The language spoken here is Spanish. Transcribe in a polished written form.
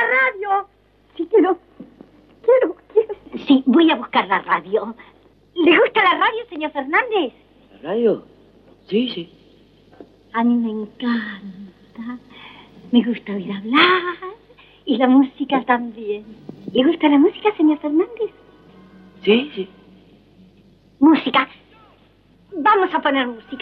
radio. Sí, quiero. Sí, voy a buscar la radio. ¿Le gusta la radio, señor Fernández? ¿La radio? Sí. A mí me encanta. Me gusta oír hablar. Y la música también. ¿Le gusta la música, señor Fernández? Sí. Música. Vamos a poner música.